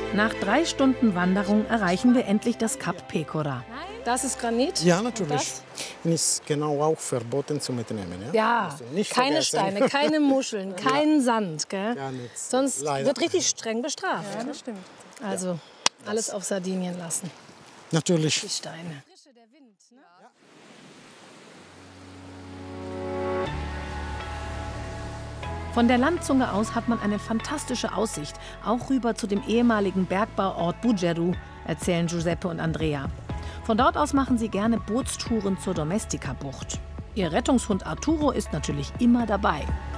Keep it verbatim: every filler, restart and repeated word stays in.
Nach drei Stunden Wanderung erreichen wir endlich das Kap Pecora. Das ist Granit? Ja, natürlich. Und ist genau auch verboten zu mitnehmen. Ja, Ja, also nicht keine vergessen. Steine, keine Muscheln, keinen Sand. Gell? Gar nichts. Sonst Leider. wird richtig streng bestraft. Ja, das stimmt. Also alles auf Sardinien lassen. Natürlich. Die Steine. Von der Landzunge aus hat man eine fantastische Aussicht, auch rüber zu dem ehemaligen Bergbauort Bugeru, erzählen Giuseppe und Andrea. Von dort aus machen sie gerne Bootstouren zur Domestika-Bucht. Ihr Rettungshund Arturo ist natürlich immer dabei.